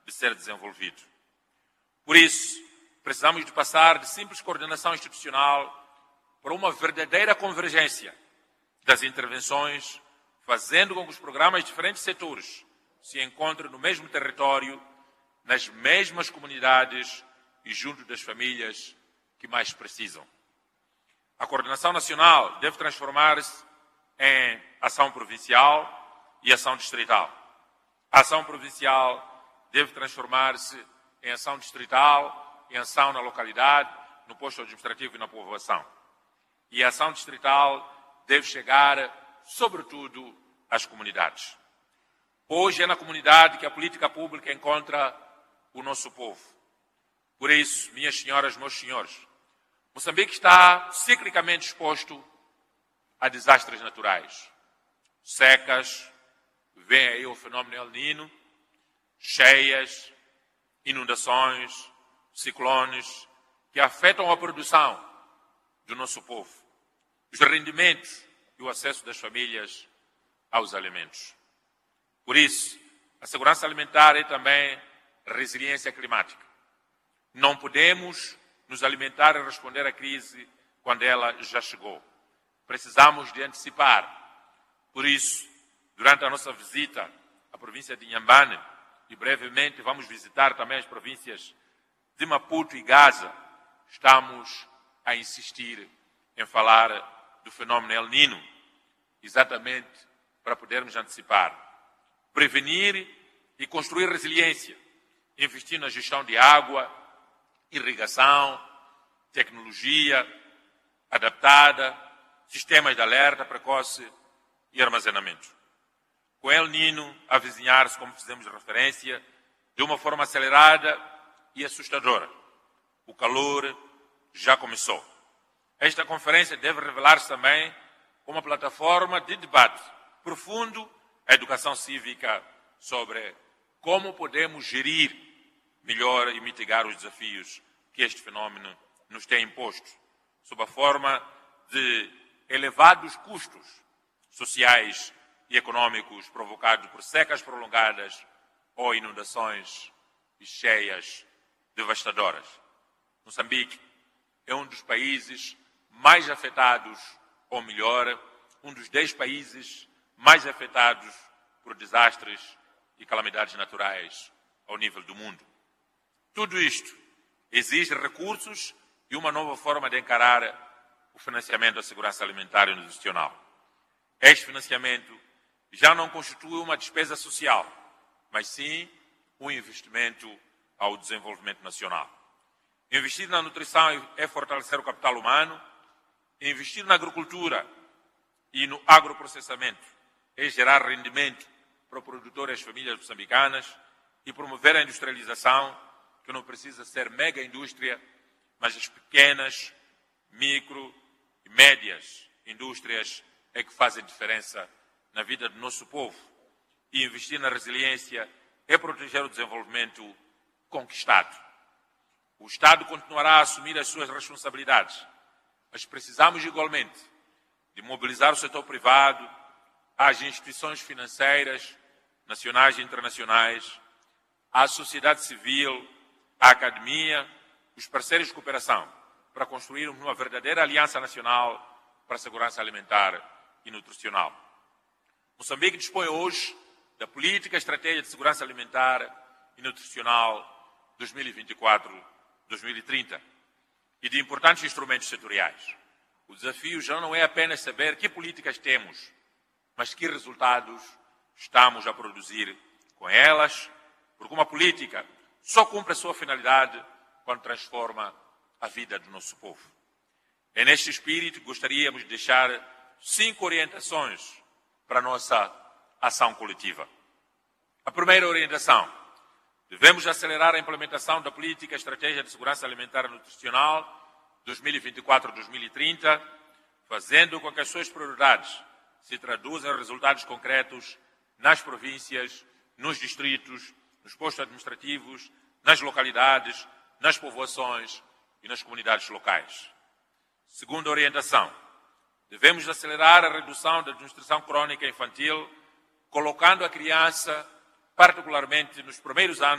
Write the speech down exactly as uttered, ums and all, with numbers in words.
de ser desenvolvido. Por isso, precisamos de passar de simples coordenação institucional para uma verdadeira convergência das intervenções, fazendo com que os programas de diferentes setores se encontrem no mesmo território, nas mesmas comunidades e junto das famílias que mais precisam. A coordenação nacional deve transformar-se em ação provincial e ação distrital. A ação provincial deve transformar-se em ação distrital, em ação na localidade, no posto administrativo e na povoação. E a ação distrital deve chegar, sobretudo, às comunidades. Hoje é na comunidade que a política pública encontra o nosso povo. Por isso, minhas senhoras, meus senhores, Moçambique está ciclicamente exposto a desastres naturais. Secas, vem aí o fenômeno El Niño, cheias, inundações, ciclones, que afetam a produção do nosso povo, os rendimentos e o acesso das famílias aos alimentos. Por isso, a segurança alimentar é também resiliência climática. Não podemos nos alimentar e responder à crise quando ela já chegou. Precisamos de antecipar. Por isso, durante a nossa visita à província de Inhambane, e brevemente vamos visitar também as províncias de Maputo e Gaza, estamos a insistir em falar do fenômeno El Niño, exatamente para podermos antecipar, prevenir e construir resiliência, investir na gestão de água, irrigação, tecnologia adaptada, sistemas de alerta precoce e armazenamento. Com El Niño a avizinhar-se, como fizemos referência, de uma forma acelerada e assustadora. O calor já começou. Esta conferência deve revelar-se também uma plataforma de debate profundo à educação cívica sobre como podemos gerir melhor e mitigar os desafios que este fenômeno nos tem imposto, sob a forma de elevados custos sociais e econômicos provocados por secas prolongadas ou inundações e cheias devastadoras. Moçambique é um dos países mais afetados, ou melhor, um dos dez países mais afetados por desastres e calamidades naturais ao nível do mundo. Tudo isto exige recursos e uma nova forma de encarar o financiamento da segurança alimentar e nutricional. Este financiamento já não constitui uma despesa social, mas sim um investimento ao desenvolvimento nacional. Investir na nutrição é fortalecer o capital humano, investir na agricultura e no agroprocessamento é gerar rendimento para o produtor e as famílias moçambicanas e promover a industrialização, que não precisa ser mega indústria, mas as pequenas, micro e médias indústrias é que fazem diferença na vida do nosso povo. E investir na resiliência é proteger o desenvolvimento conquistado. O Estado continuará a assumir as suas responsabilidades, mas precisamos igualmente de mobilizar o setor privado, as instituições financeiras, nacionais e internacionais, a sociedade civil, a academia, os parceiros de cooperação, para construirmos uma verdadeira aliança nacional para a segurança alimentar e nutricional. Moçambique dispõe hoje da Política Estratégia de Segurança Alimentar e Nutricional dois mil e vinte e quatro a dois mil e trinta e de importantes instrumentos setoriais. O desafio já não é apenas saber que políticas temos, mas que resultados estamos a produzir com elas, porque uma política só cumpre a sua finalidade quando transforma a vida do nosso povo. É neste espírito que gostaríamos de deixar cinco orientações para a nossa ação coletiva. A primeira orientação: devemos acelerar a implementação da Política Estratégia de Segurança Alimentar e Nutricional dois mil e vinte e quatro a dois mil e trinta, fazendo com que as suas prioridades se traduzam em resultados concretos nas províncias, nos distritos, nos postos administrativos, nas localidades, nas povoações e nas comunidades locais. Segunda orientação: devemos acelerar a redução da desnutrição crónica infantil, colocando a criança, particularmente nos primeiros anos